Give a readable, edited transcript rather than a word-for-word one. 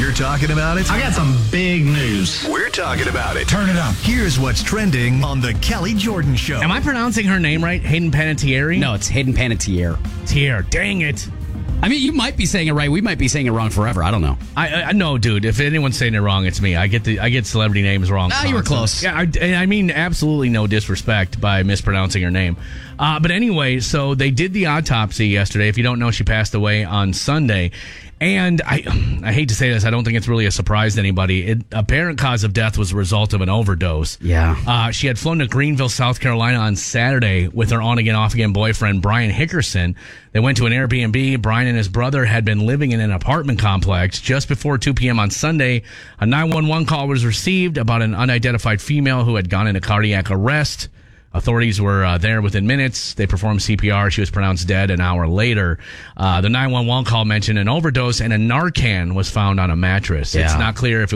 We're talking about it. I got some big news. We're talking about it. Turn it up. Here's what's trending on the Kelly Jordan Show. Am I pronouncing her name right? Hayden Panettiere? No, it's Hayden Panettiere. Tier. Dang it. I mean, you might be saying it right. We might be saying it wrong forever. I don't know. I no, dude. If anyone's saying it wrong, it's me. I get celebrity names wrong. Ah, you were close. Yeah, I mean absolutely no disrespect by mispronouncing her name. But anyway, so they did the autopsy yesterday. If you don't know, she passed away on Sunday. And I hate to say this, I don't think it's really a surprise to anybody. Apparent cause of death was a result of an overdose. Yeah. She had flown to Greenville, South Carolina on Saturday with her on-again, off-again boyfriend, Brian Hickerson. They went to an Airbnb. Brian and his brother had been living in an apartment complex. Just before 2 p.m. on Sunday, a 911 call was received about an unidentified female who had gone into cardiac arrest. Authorities were there within minutes. They performed CPR. She was pronounced dead an hour later. The 911 call mentioned an overdose, and a Narcan was found on a mattress. Yeah. It's not clear if it